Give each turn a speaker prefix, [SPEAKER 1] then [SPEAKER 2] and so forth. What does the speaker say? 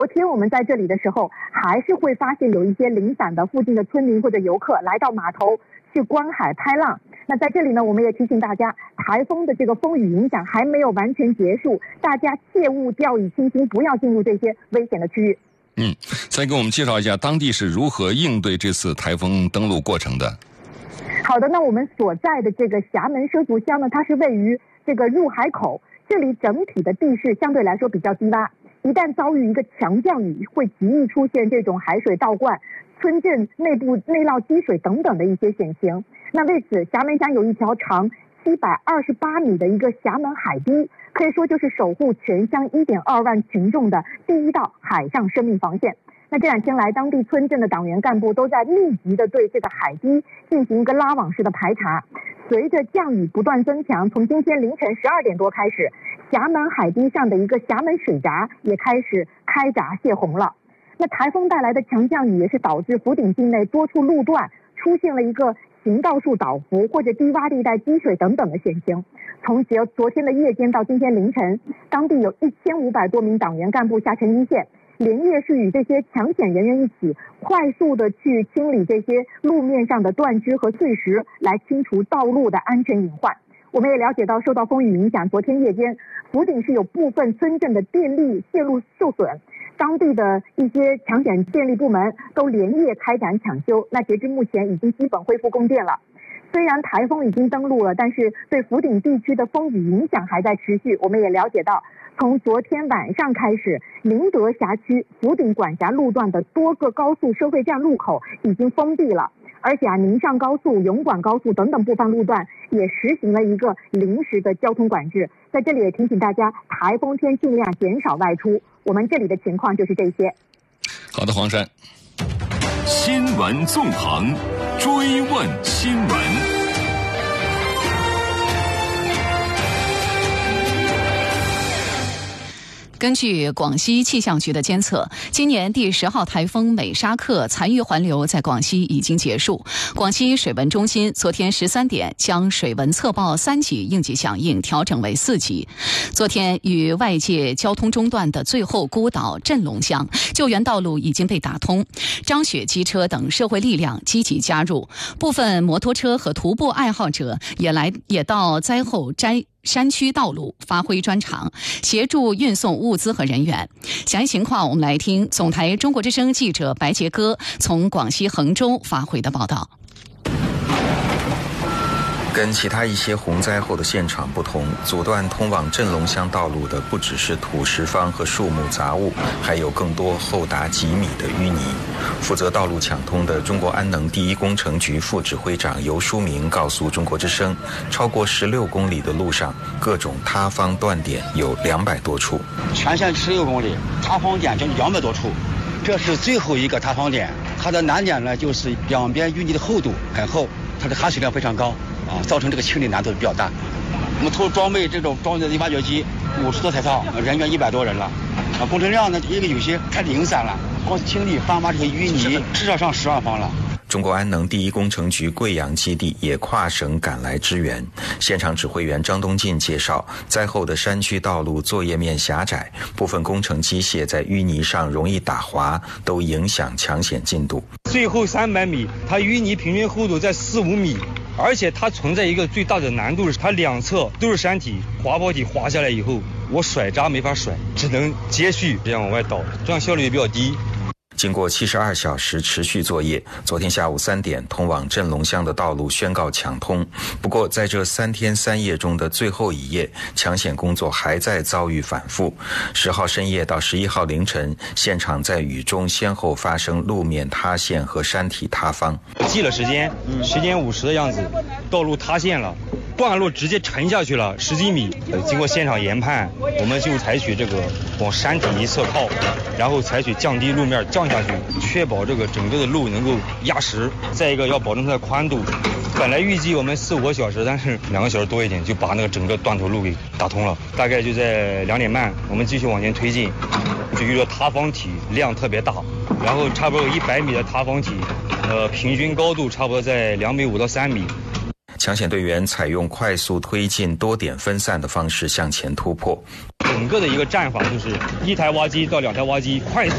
[SPEAKER 1] 昨天我们在这里的时候，还是会发现有一些零散的附近的村民或者游客来到码头去观海拍浪。那在这里呢，我们也提醒大家，台风的这个风雨影响还没有完全结束，大家切勿掉以轻心，不要进入这些危险的区域。
[SPEAKER 2] 再给我们介绍一下当地是如何应对这次台风登陆过程的。
[SPEAKER 1] 好的，那我们所在的这个厦门畲族乡呢，它是位于这个入海口，这里整体的地势相对来说比较低洼，一旦遭遇一个强降雨，会极易出现这种海水倒灌、村镇内部内涝积水等等的一些险情。那为此，厦门乡有一条长728米的一个厦门海堤，可以说就是守护全乡1.2万群众的第一道海上生命防线。那这2天来，当地村镇的党员干部都在密集的对这个海堤进行一个拉网式的排查。随着降雨不断增强，从今天凌晨12点多开始，厦门海堤上的一个厦门水闸也开始开闸泄洪了。那台风带来的强降雨也是导致福鼎境内多处路段出现了一个行道树倒伏或者低洼地带积水等等的险情。从昨天的夜间到今天凌晨，当地有1500多名党员干部下沉一线，连夜是与这些抢险人员一起快速的去清理这些路面上的断枝和碎石，来清除道路的安全隐患。我们也了解到，受到风雨影响，昨天夜间福鼎市有部分村镇的电力线路受损，当地的一些抢险电力部门都连夜开展抢修。那截至目前已经基本恢复供电了。虽然台风已经登陆了，但是对福鼎地区的风雨影响还在持续。我们也了解到，从昨天晚上开始，宁德辖区福鼎管辖路段的多个高速收费站路口已经封闭了，而且宁上高速、永广高速等等部分路段也实行了一个临时的交通管制。在这里也提醒大家，台风天尽量减少外出。我们这里的情况就是这些。
[SPEAKER 2] 好的，黄山。
[SPEAKER 3] 新闻纵横，追问新闻。
[SPEAKER 4] 根据广西气象局的监测，今年第10号台风美沙克残余环流在广西已经结束。广西水文中心昨天13点将水文测报3级应急响应调整为4级。昨天与外界交通中断的最后孤岛镇龙乡救援道路已经被打通，张雪机车等社会力量积极加入，部分摩托车和徒步爱好者也到灾后山区道路发挥专长，协助运送物资和人员。详细情况我们来听总台中国之声记者白杰哥从广西衡州发回的报道。
[SPEAKER 5] 跟其他一些洪灾后的现场不同，阻断通往镇龙乡道路的不只是土石方和树木杂物，还有更多厚达几米的淤泥。负责道路抢通的中国安能第一工程局副指挥长游书明告诉中国之声，超过16公里的路上，各种塌方断点有200多处，
[SPEAKER 6] 全线16公里，塌方点就200多处。这是最后一个塌方点，它的难点呢就是两边淤泥的厚度很厚，它的含水量非常高。造成这个清理难度比较大。我们投入装备这种装备的挖掘机50多台套，人员100多人了。工程量呢，因为有些太零散了，光清理翻挖这些淤泥至少上10万方了。
[SPEAKER 5] 中国安能第一工程局贵阳基地也跨省赶来支援。现场指挥员张东进介绍，灾后的山区道路作业面狭窄，部分工程机械在淤泥上容易打滑，都影响抢险进度。
[SPEAKER 7] 最后300米，它淤泥平均厚度在4-5米。而且它存在一个最大的难度，是它两侧都是山体，滑坡体滑下来以后，我甩闸没法甩，只能接续这样往外倒，这样效率也比较低。
[SPEAKER 5] 经过72小时持续作业，昨天下午3点，通往镇龙乡的道路宣告抢通。不过，在这3天3夜中的最后一夜，抢险工作还在遭遇反复。10号深夜到11号凌晨，现场在雨中先后发生路面塌陷和山体塌方。
[SPEAKER 7] 记了时间，10点50的样子，道路塌陷了。段落直接沉下去了10几米。经过现场研判，我们就采取这个往山体一侧靠，然后采取降低路面降下去，确保这个整个的路能够压实。再一个要保证它的宽度。本来预计我们4-5个小时，但是2个小时多一点就把那个整个断头路给打通了。大概就在2点半，我们继续往前推进，就遇到塌方体量特别大，然后差不多有100米的塌方体，平均高度差不多在2.5米到3米。
[SPEAKER 5] 抢险队员采用快速推进、多点分散的方式向前突破。
[SPEAKER 7] 整个的一个战法就是1台挖机到2台挖机快速